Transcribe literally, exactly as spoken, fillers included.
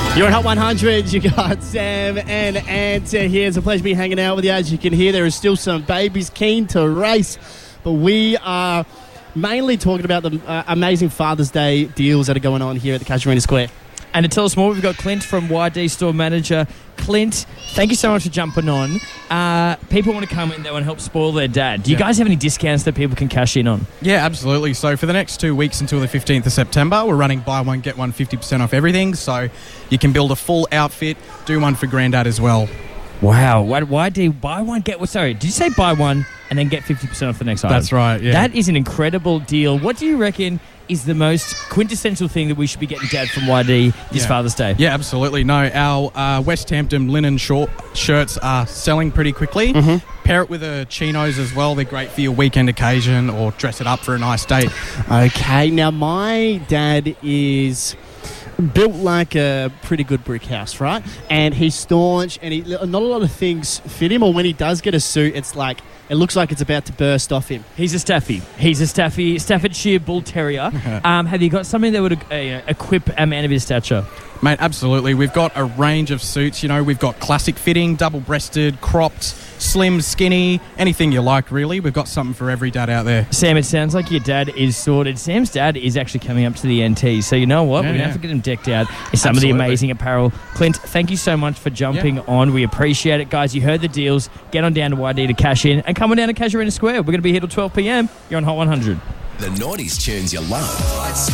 You're at Hot one hundred. You got Sam and Anta here. It's a pleasure to be hanging out with you. As you can hear, there are still some babies keen to race, but we are mainly talking about the uh, amazing Father's Day deals that are going on here at the Casuarina Square. And to tell us more, we've got Clint from Y D Store Manager. Clint, thank you so much for jumping on. Uh, people want to come in there and help spoil their dad. Do you Yeah. guys have any discounts that people can cash in on? Yeah, absolutely. So for the next two weeks until the fifteenth of September, we're running buy one, get one fifty percent off everything. So you can build a full outfit, do one for Grandad as well. Wow. Why, why do you buy one, get one? Sorry, did you say buy one and then get fifty percent off the next item? That's right, yeah. That is an incredible deal. What do you reckon is the most quintessential thing that we should be getting Dad from Y D this Yeah. Father's Day? Yeah, absolutely. No, our uh, West Hampton linen short shirts are selling pretty quickly. Mm-hmm. Pair it with a chinos as well. They're great for your weekend occasion or dress it up for a nice date. Okay, now my dad is built like a pretty good brick house, right? And he's staunch, and he, not a lot of things fit him, or when he does get a suit, it's like, it looks like it's about to burst off him. He's a Staffy. He's a Staffy, Staffordshire Bull Terrier. um, have you got something that would uh, you know, equip a man of his stature? Mate, absolutely. We've got a range of suits. You know, we've got classic fitting, double-breasted, cropped, slim, skinny, anything you like, really. We've got something for every dad out there. Sam, it sounds like your dad is sorted. Sam's dad is actually coming up to the N T, so you know what? Yeah, We're going to yeah. have to get him decked out in some of the Absolutely. amazing apparel. Clint, thank you so much for jumping Yeah. on. We appreciate it, guys. You heard the deals. Get on down to Y D to cash in, and come on down to Casuarina Square. We're going to be here till twelve p.m. You're on Hot one hundred. The nineties tunes you love.